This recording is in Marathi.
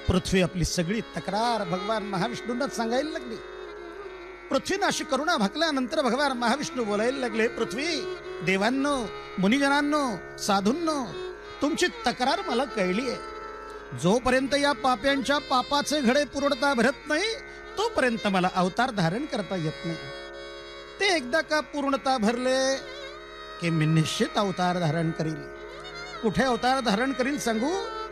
पृथ्वी आपली सगळी तक्रार भगवान महाविष्णूंनाच सांगायला लागली. पृथ्वीनं अशी करुणा भाकल्यानंतर भगवान महाविष्णू बोलायला लागले, पृथ्वी, देवांनो, मुनिजनांनो, साधूंनो, तुमची तक्रार मला कळली आहे. जोपर्यंत या पाप्यांच्या पापाचे घडे पूर्णता भरत नाही तोपर्यंत मला अवतार धारण करता येत नाही. ते एकदा का पूर्णता भरले की मी निश्चित अवतार धारण करील. कुठे अवतार धारण करील सांगू?